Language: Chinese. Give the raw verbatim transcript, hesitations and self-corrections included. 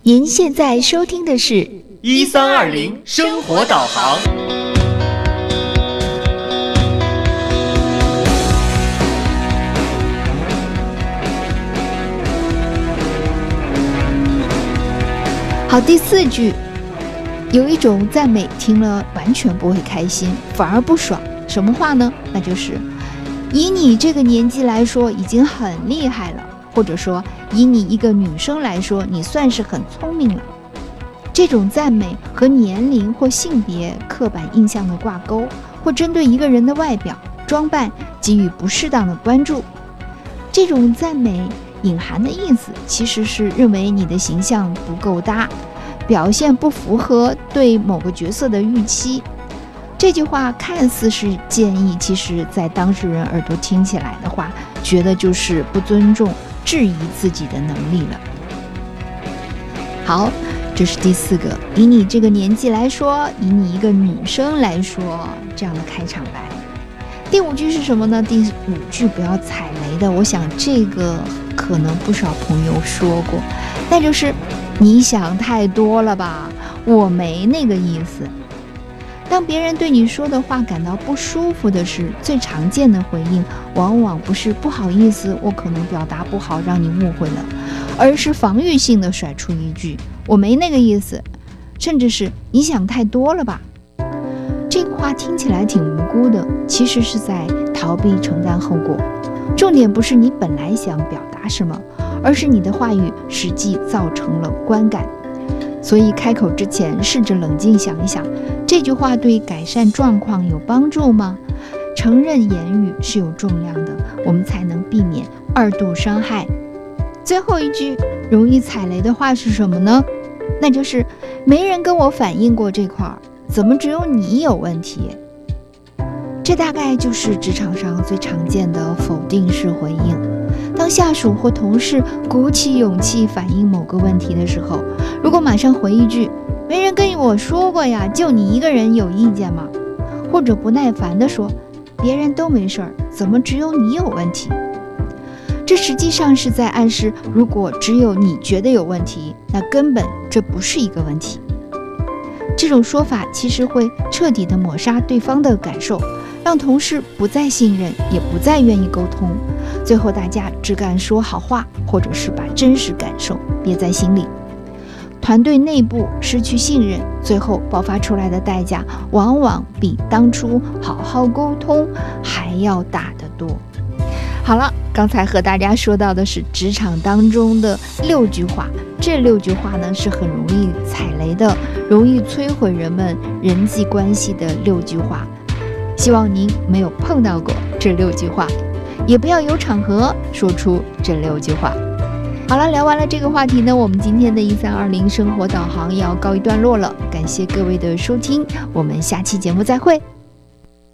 您现在收听的是一三二零生活导航。 好，第四句，有一种赞美听了完全不会开心，反而不爽。什么话呢？那就是以你这个年纪来说已经很厉害了，或者说以你一个女生来说你算是很聪明了。这种赞美和年龄或性别刻板印象的挂钩，或针对一个人的外表装扮给予不适当的关注。这种赞美隐含的意思其实是认为你的形象不够搭，表现不符合对某个角色的预期。这句话看似是建议，其实在当事人耳朵听起来的话，觉得就是不尊重、质疑自己的能力了。好，这是第四个，以你这个年纪来说，以你一个女生来说，这样的开场白。第五句是什么呢？第五句不要踩雷的，我想这个可能不少朋友说过，那就是你想太多了吧，我没那个意思。当别人对你说的话感到不舒服的是，最常见的回应往往不是不好意思，我可能表达不好让你误会了，而是防御性的甩出一句我没那个意思，甚至是你想太多了吧。这个话听起来挺无辜的，其实是在逃避承担后果。重点不是你本来想表达什么，而是你的话语实际造成了观感。所以开口之前试着冷静想一想，这句话对改善状况有帮助吗？承认言语是有重量的，我们才能避免二度伤害。最后一句容易踩雷的话是什么呢？那就是没人跟我反映过这块儿，怎么只有你有问题？这大概就是职场上最常见的否定式回应。当下属或同事鼓起勇气反映某个问题的时候，如果马上回一句没人跟我说过呀，就你一个人有意见吗？或者不耐烦地说别人都没事儿，怎么只有你有问题？这实际上是在暗示，如果只有你觉得有问题，那根本这不是一个问题。这种说法其实会彻底地抹杀对方的感受，让同事不再信任，也不再愿意沟通，最后大家只敢说好话，或者是把真实感受憋在心里。团队内部失去信任，最后爆发出来的代价往往比当初好好沟通还要大得多。好了，刚才和大家说到的是职场当中的六句话，这六句话呢是很容易踩雷的，容易摧毁人们人际关系的六句话。希望您没有碰到过这六句话，也不要有场合说出这六句话。好了，聊完了这个话题呢，我们今天的一三二零生活导航要告一段落了，感谢各位的收听，我们下期节目再会。